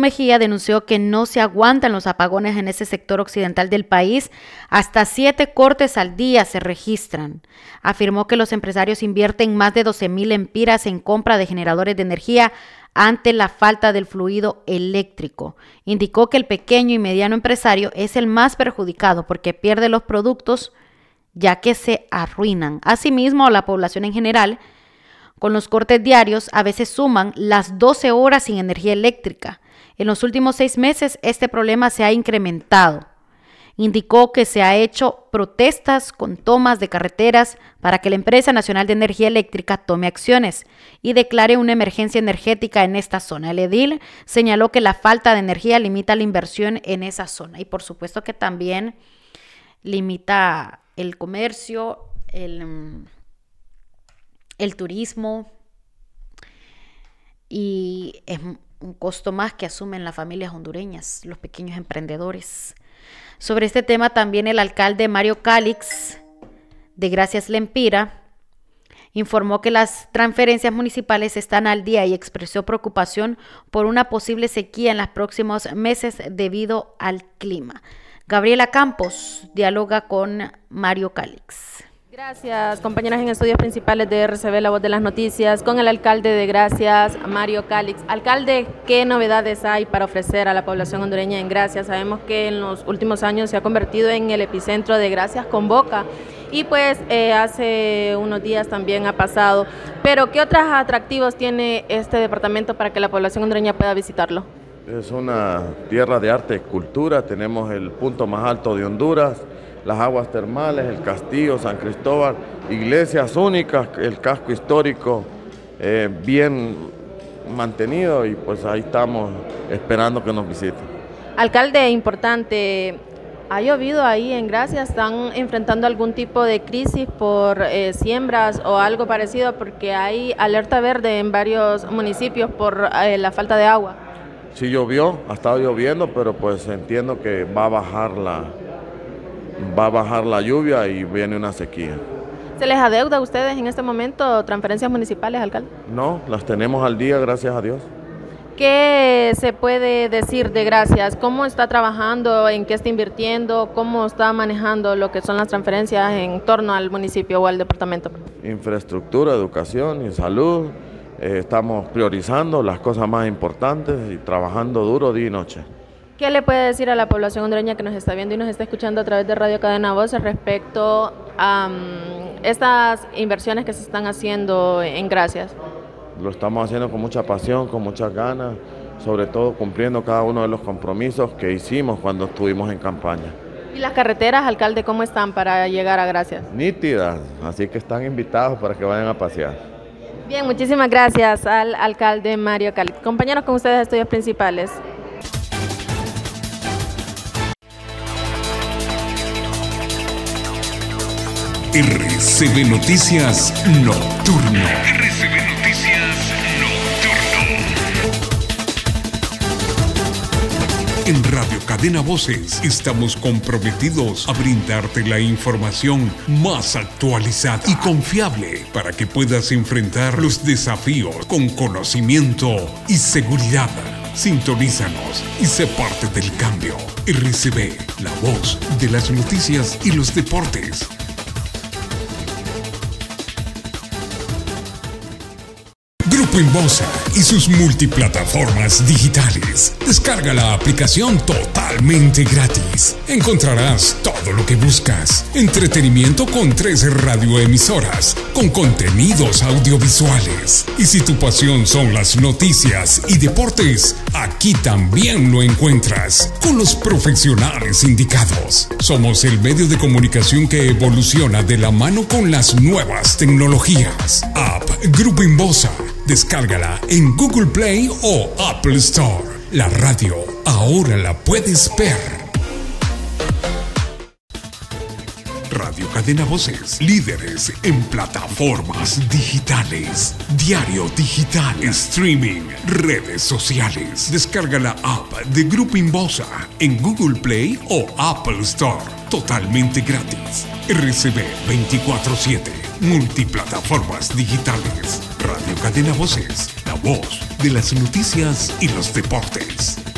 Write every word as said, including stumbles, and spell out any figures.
Mejía denunció que no se aguantan los apagones en ese sector occidental del país. Hasta siete cortes al día se registran. Afirmó que los empresarios invierten más de doce mil empiras en compra de generadores de energía ante la falta del fluido eléctrico. Indicó que el pequeño y mediano empresario es el más perjudicado porque pierde los productos ya que se arruinan. Asimismo, la población en general, con los cortes diarios, a veces suman las doce horas sin energía eléctrica. En los últimos seis meses, este problema se ha incrementado. Indicó que se ha hecho protestas con tomas de carreteras para que la Empresa Nacional de Energía Eléctrica tome acciones y declare una emergencia energética en esta zona. El edil señaló que la falta de energía limita la inversión en esa zona y por supuesto que también limita el comercio, el, el turismo y es un costo más que asumen las familias hondureñas, los pequeños emprendedores. Sobre este tema también el alcalde Mario Calix de Gracias Lempira informó que las transferencias municipales están al día y expresó preocupación por una posible sequía en los próximos meses debido al clima. Gabriela Campos dialoga con Mario Calix. Gracias, compañeras en estudios principales de R C B, La Voz de las Noticias, con el alcalde de Gracias, Mario Calix. Alcalde, ¿qué novedades hay para ofrecer a la población hondureña en Gracias? Sabemos que en los últimos años se ha convertido en el epicentro de Gracias con Boca y pues eh, hace unos días también ha pasado. Pero, ¿qué otros atractivos tiene este departamento para que la población hondureña pueda visitarlo? Es una tierra de arte y cultura, tenemos el punto más alto de Honduras, las aguas termales, el castillo, San Cristóbal, iglesias únicas, el casco histórico eh, bien mantenido y pues ahí estamos esperando que nos visiten. Alcalde, importante, ¿ha llovido ahí en Gracias? ¿Están enfrentando algún tipo de crisis por eh, siembras o algo parecido? Porque hay alerta verde en varios municipios por eh, la falta de agua. Sí llovió, ha estado lloviendo, pero pues entiendo que va a bajar la... va a bajar la lluvia y viene una sequía. ¿Se les adeuda a ustedes en este momento transferencias municipales, alcalde? No, las tenemos al día, gracias a Dios. ¿Qué se puede decir de Gracias? ¿Cómo está trabajando? ¿En qué está invirtiendo? ¿Cómo está manejando lo que son las transferencias en torno al municipio o al departamento? Infraestructura, educación y salud. Eh, estamos priorizando las cosas más importantes y trabajando duro día y noche. ¿Qué le puede decir a la población hondureña que nos está viendo y nos está escuchando a través de Radio Cadena Voz respecto a um, estas inversiones que se están haciendo en Gracias? Lo estamos haciendo con mucha pasión, con muchas ganas, sobre todo cumpliendo cada uno de los compromisos que hicimos cuando estuvimos en campaña. ¿Y las carreteras, alcalde, cómo están para llegar a Gracias? Nítidas, así que están invitados para que vayan a pasear. Bien, muchísimas gracias al alcalde Mario Calix. Compañeros, con ustedes estudios principales. R C B Noticias Nocturno. R C B Noticias Nocturno. En Radio Cadena Voces estamos comprometidos a brindarte la información más actualizada y confiable para que puedas enfrentar los desafíos con conocimiento y seguridad. Sintonízanos y sé parte del cambio. R C B, la voz de las noticias y los deportes. Grupo Inbosa y sus multiplataformas digitales. Descarga la aplicación totalmente gratis. Encontrarás todo lo que buscas. Entretenimiento con tres radioemisoras, con contenidos audiovisuales. Y si tu pasión son las noticias y deportes, aquí también lo encuentras, con los profesionales indicados. Somos el medio de comunicación que evoluciona de la mano con las nuevas tecnologías. App Grupo Inbosa. Descárgala en Google Play o Apple Store. La radio ahora la puedes ver. Radio Cadena Voces, líderes en plataformas digitales, diario digital, streaming, redes sociales. Descarga la app de Grupo Inbosa en Google Play o Apple Store, totalmente gratis. R C B veinticuatro siete, multiplataformas digitales. Radio Cadena Voces, la voz de las noticias y los deportes.